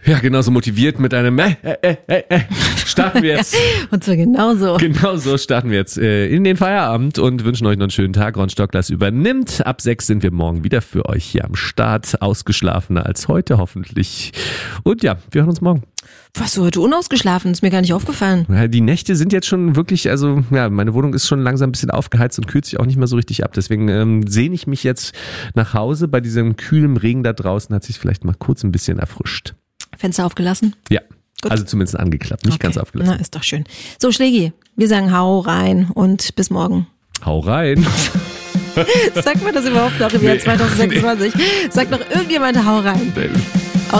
Ja, genauso motiviert mit einem starten wir jetzt. Und zwar genauso. Genau so starten wir jetzt in den Feierabend und wünschen euch noch einen schönen Tag. Ron Stocklas übernimmt. Ab 6 sind wir morgen wieder für euch hier am Start. Ausgeschlafener als heute hoffentlich. Und ja, wir hören uns morgen. Warst du heute unausgeschlafen? Ist mir gar nicht aufgefallen. Ja, die Nächte sind jetzt schon wirklich, also ja, meine Wohnung ist schon langsam ein bisschen aufgeheizt und kühlt sich auch nicht mehr so richtig ab. Deswegen sehne ich mich jetzt nach Hause. Bei diesem kühlen Regen da draußen hat sich vielleicht mal kurz ein bisschen erfrischt. Fenster aufgelassen? Ja, gut. Also zumindest angeklappt, nicht ganz aufgelassen. Na, ist doch schön. So, Schlägi, wir sagen hau rein und bis morgen. Hau rein. Sagt man das überhaupt noch im Jahr 2026? Sagt noch irgendjemand hau rein?